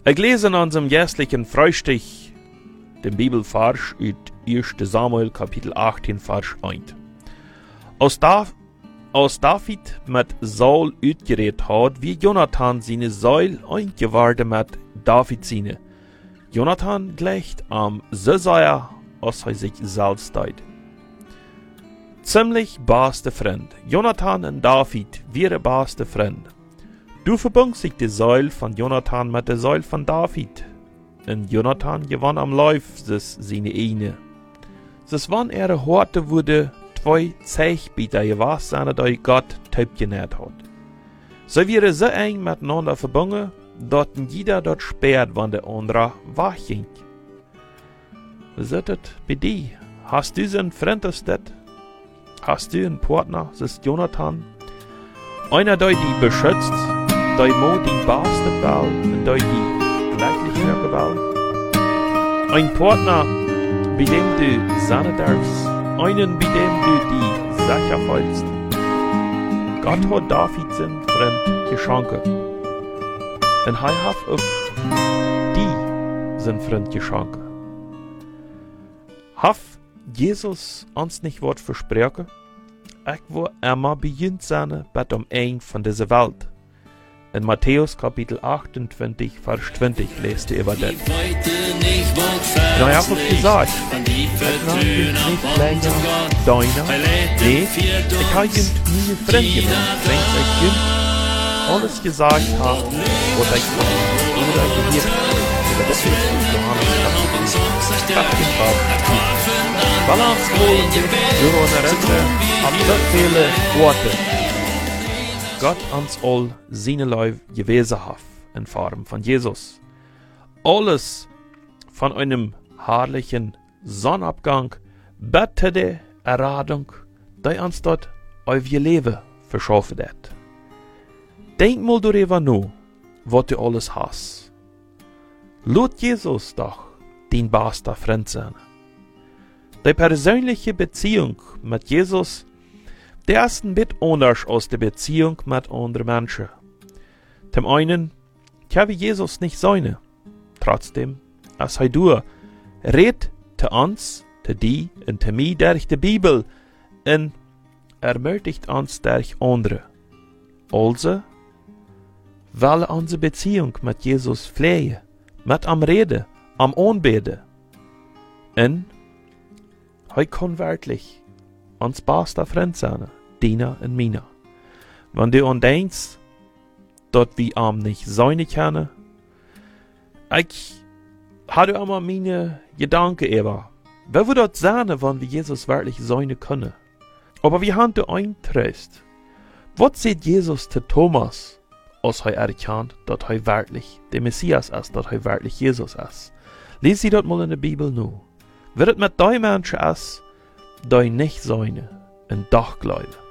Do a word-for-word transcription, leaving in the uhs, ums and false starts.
Ich lese in unserem jährlichen Frühstück den Bibelvers aus erster Samuel Kapitel achtzehn, Vers eins. Als, da, als David mit Saul ausgeredet hat, wie Jonathan seine Säule eingeworden mit David seine. Jonathan gleicht am so sehr, als er sich selbst deut. Ziemlich beste Freund. Jonathan und David wären beste Freund. Du verbungst sich die Säule von Jonathan mit der Säule von David. Und Jonathan gewann am Lauf des seine eine. Es waren ihre Horte wurde zwei Zeichbieter gewesen, die Gott taub genährt hat. So wäre so eng miteinander verbunden, dass jeder dort sperrt, wann der andere wegging. Was ist das bei dir? Hast du so einen Freund als das? Hast du einen Partner, das ist Jonathan? Einer, der dich beschützt, der mo die beste Ball und der die gleichliche Ball. Ein Partner, bei dem du sein darfst, einen, bei dem du die Sache folgst. Gott hat David seinen Freund geschenkt. Und er hat auch die seinen Freund geschenkt. Hat Jesus uns nicht Wort versprochen? Ich will immer beginnt sein bei dem Ende von dieser Welt. In Matthäus Kapitel achtundzwanzig, Vers zwanzig lest ihr über das. Und er hat auch gesagt, ich nehme nicht länger deiner, nee, ich habe meine Freunde genommen, wenn ich alles gesagt habe, was ich oder gehört habe. Das ist Johannes Kapitel achtzehn. Balance wollen wir uns erinnern an so viele Worte. Gott uns all seine Leib gewesen hat, in Form von Jesus. Alles von einem herrlichen Sonnenabgang, bettete Erradung, die uns dort auf ihr Leben verschaffen hat. Denk mal darüber nach, was du alles hast. Lass Jesus doch dein bester Freund sein. Die persönliche Beziehung mit Jesus, der ist ein bisschen anders als die Beziehung mit anderen Menschen. Zum einen kann Jesus nicht sein. Trotzdem, als er du redet zu uns, zu dir und zu mir durch die Bibel und ermutigt uns durch andere. Also, weil unsere Beziehung mit Jesus pflegen, mit am Reden, am Anbeten. Und er kann wirklich uns bester Freund sein, deiner und meiner. Wenn du an denkst, dass wir am nicht sein können, ich hatte immer meine Gedanken über, wer würde das sein, wenn wir Jesus wirklich sein können? Aber wir haben da ein Trost. Was sieht Jesus zu Thomas, als er erkannt, dass er wirklich der Messias ist, dass er wirklich Jesus ist? Lies sie das mal in der Bibel nu. Wird es mit den Menschen ist, die nicht sein und doch glauben.